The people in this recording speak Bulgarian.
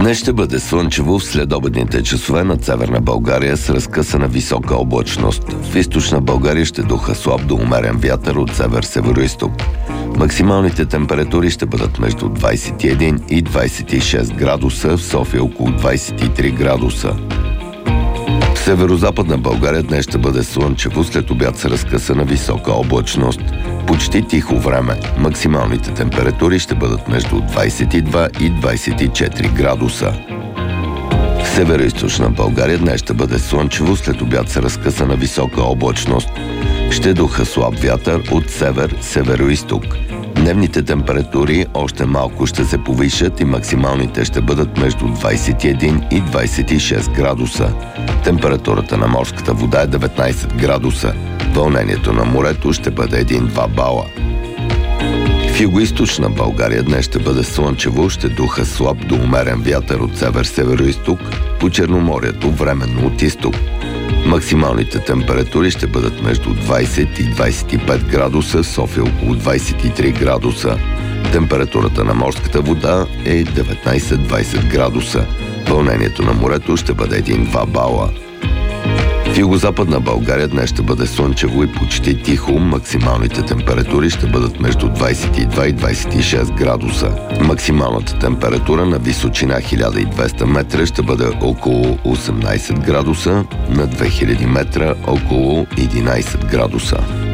Днес ще бъде слънчево в следобедните часове над Северна България с разкъсана висока облачност. В източна България ще духа слаб до умерен вятър от север-североизток. Максималните температури ще бъдат между 21 и 26 градуса, в София около 23 градуса. В северо-западна България днес ще бъде слънчево, след обяд с разкъсана висока облачност. Почти тихо време. Максималните температури ще бъдат между 22 и 24 градуса. В северо-източна България днес ще бъде слънчево, след обяд с разкъсана висока облачност. Ще духа слаб вятър от север-североизток. Дневните температури още малко ще се повишат и максималните ще бъдат между 21 и 26 градуса. Температурата на морската вода е 19 градуса. Вълнението на морето ще бъде 1-2 бала. В югоизточна България днес ще бъде слънчево, ще духа слаб до умерен вятър от север-североизток, по Черноморието временно от изток. Максималните температури ще бъдат между 20 и 25 градуса, в София около 23 градуса. Температурата на морската вода е 19-20 градуса. Вълнението на морето ще бъде 1-2 бала. В югозападна България днес ще бъде слънчево и почти тихо. Максималните температури ще бъдат между 22 и 26 градуса. Максималната температура на височина 1200 метра ще бъде около 18 градуса, на 2000 метра около 11 градуса.